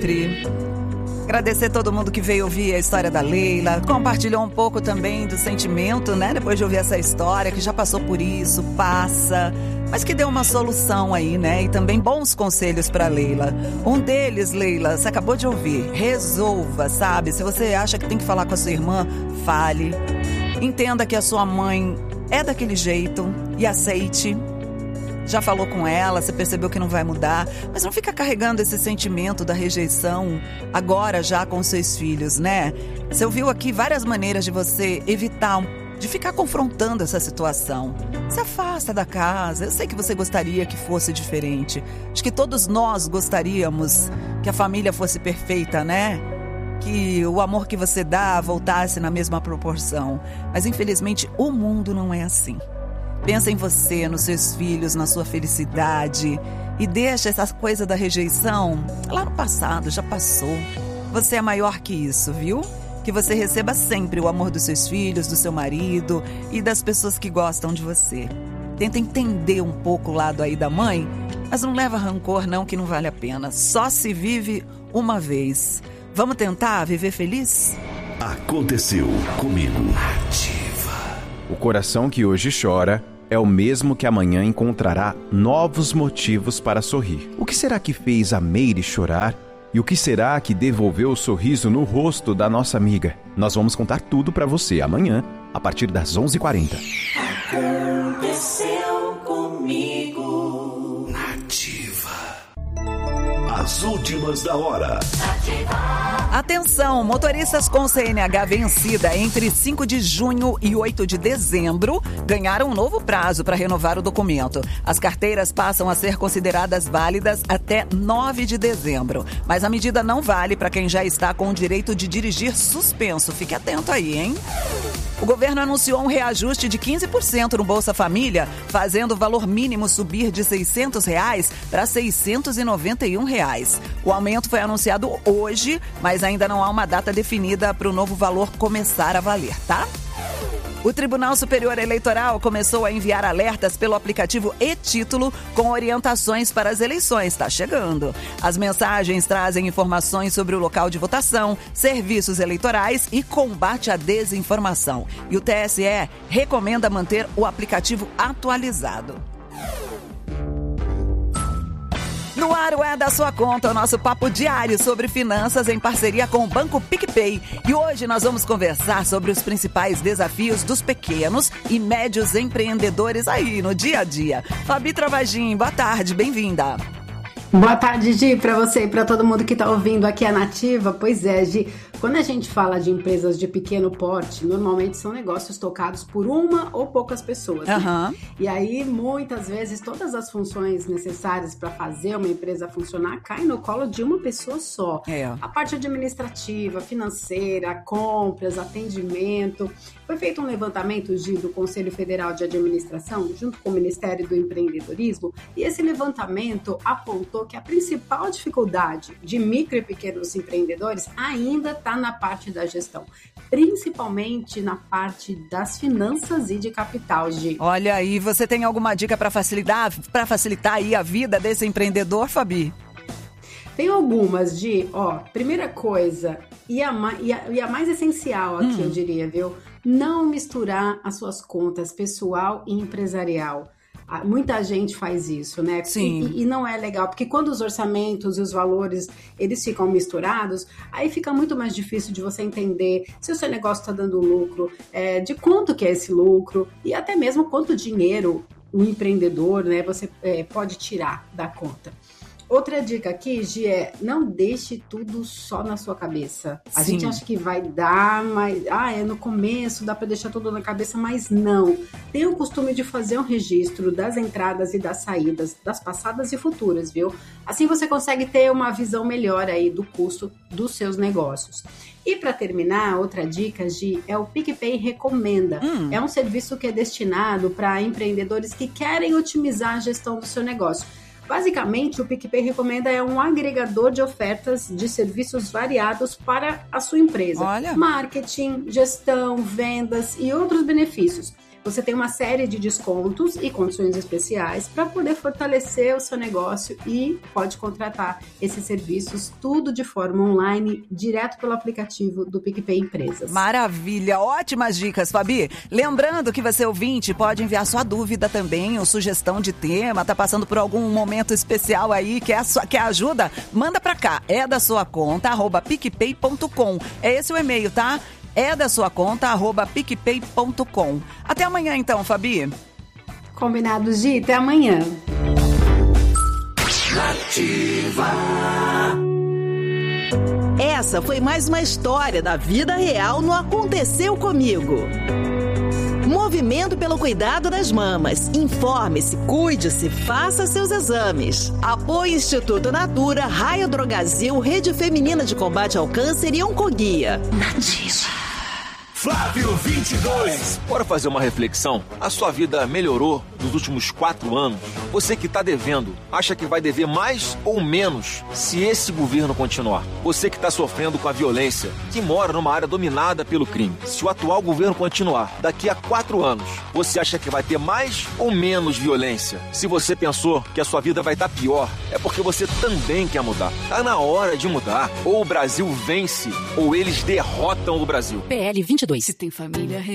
sempre. Agradecer todo mundo que veio ouvir a história da Leila, compartilhou um pouco também do sentimento, né? Depois de ouvir essa história, que já passou por isso, passa, mas que deu uma solução aí, né? E também bons conselhos pra Leila. Um deles, Leila, você acabou de ouvir, resolva, sabe? Se você acha que tem que falar com a sua irmã, fale. Entenda que a sua mãe é daquele jeito e aceite. Já falou com ela, você percebeu que não vai mudar, mas não fica carregando esse sentimento da rejeição agora já com seus filhos, né? Você ouviu aqui várias maneiras de você evitar, de ficar confrontando essa situação. Se afasta da casa, eu sei que você gostaria que fosse diferente. Acho que todos nós gostaríamos que a família fosse perfeita, né? Que o amor que você dá voltasse na mesma proporção. Mas infelizmente o mundo não é assim. Pensa em você, nos seus filhos, na sua felicidade e deixa essa coisa da rejeição lá no passado, já passou. Você é maior que isso, viu? Que você receba sempre o amor dos seus filhos, do seu marido e das pessoas que gostam de você. Tenta entender um pouco o lado aí da mãe, mas não leva rancor não, que não vale a pena. Só se vive uma vez. Vamos tentar viver feliz? Aconteceu comigo. Ativa. O coração que hoje chora é o mesmo que amanhã encontrará novos motivos para sorrir. O que será que fez a Meire chorar? E o que será que devolveu o sorriso no rosto da nossa amiga? Nós vamos contar tudo para você amanhã, a partir das 11h40. Aconteceu comigo. Ativa. As últimas da hora. Atenção, motoristas com CNH vencida entre 5 de junho e 8 de dezembro ganharam um novo prazo para renovar o documento. As carteiras passam a ser consideradas válidas até 9 de dezembro. Mas a medida não vale para quem já está com o direito de dirigir suspenso. Fique atento aí, hein? O governo anunciou um reajuste de 15% no Bolsa Família, fazendo o valor mínimo subir de R$ 600 para R$ 691. O aumento foi anunciado hoje, mas ainda não há uma data definida para o novo valor começar a valer, tá? O Tribunal Superior Eleitoral começou a enviar alertas pelo aplicativo e-Título com orientações para as eleições. Está chegando. As mensagens trazem informações sobre o local de votação, serviços eleitorais e combate à desinformação. E o TSE recomenda manter o aplicativo atualizado. No ar, o É da Sua Conta, o nosso papo diário sobre finanças em parceria com o Banco PicPay. E hoje nós vamos conversar sobre os principais desafios dos pequenos e médios empreendedores aí no dia a dia. Fabi Travagin, boa tarde, bem-vinda. Boa tarde, Gi, para você e para todo mundo que está ouvindo aqui a Nativa. Pois é, Gi, quando a gente fala de empresas de pequeno porte, normalmente são negócios tocados por uma ou poucas pessoas, né? E aí, muitas vezes, todas as funções necessárias para fazer uma empresa funcionar caem no colo de uma pessoa só. A parte administrativa, financeira, compras, atendimento. Foi feito um levantamento, Gi, do Conselho Federal de Administração, junto com o Ministério do Empreendedorismo, e esse levantamento apontou que a principal dificuldade de micro e pequenos empreendedores ainda está na parte da gestão, principalmente na parte das finanças e de capital, Gi. Olha aí, você tem alguma dica para facilitar aí a vida desse empreendedor, Fabi? Tem algumas, Gi. Primeira coisa, e a mais essencial aqui, eu diria, viu? Não misturar as suas contas pessoal e empresarial. Muita gente faz isso, né? Sim. E não é legal, porque quando os orçamentos e os valores, eles ficam misturados, aí fica muito mais difícil de você entender se o seu negócio está dando lucro, de quanto que é esse lucro, e até mesmo quanto dinheiro o empreendedor, né, você pode tirar da conta. Outra dica aqui, Gi, não deixe tudo só na sua cabeça. A gente acha que vai dar, mas no começo dá para deixar tudo na cabeça, mas não. Tenha o costume de fazer um registro das entradas e das saídas, das passadas e futuras, viu? Assim você consegue ter uma visão melhor aí do custo dos seus negócios. E para terminar, outra dica, Gi, é o PicPay Recomenda. É um serviço que é destinado para empreendedores que querem otimizar a gestão do seu negócio. Basicamente, o PicPay Recomenda é um agregador de ofertas de serviços variados para a sua empresa. Olha. Marketing, gestão, vendas e outros benefícios. você tem uma série de descontos e condições especiais para poder fortalecer o seu negócio e pode contratar esses serviços tudo de forma online, direto pelo aplicativo do PicPay Empresas. Maravilha, ótimas dicas, Fabi. Lembrando que você, ouvinte, pode enviar sua dúvida também, ou sugestão de tema, tá passando por algum momento especial aí, quer ajuda? Manda pra cá, @picpay.com. É esse o e-mail, tá? @picpay.com. Até amanhã então, Fabi. Combinado, Gi, até amanhã. Nativa. Essa foi mais uma história da vida real no Aconteceu Comigo. Movimento pelo cuidado das mamas. Informe-se, cuide-se, faça seus exames. Apoio Instituto Natura, Raio Drogazil, Rede Feminina de Combate ao Câncer e Oncoguia. Nativa. Flávio 22. Bora fazer uma reflexão? A sua vida melhorou nos últimos 4 anos? Você que está devendo, acha que vai dever mais ou menos se esse governo continuar? Você que está sofrendo com a violência, que mora numa área dominada pelo crime, se o atual governo continuar, daqui a 4 anos, você acha que vai ter mais ou menos violência? Se você pensou que a sua vida vai estar pior, é porque você também quer mudar. Tá na hora de mudar. Ou o Brasil vence, ou eles derrotam o Brasil. PL 22. Se tem família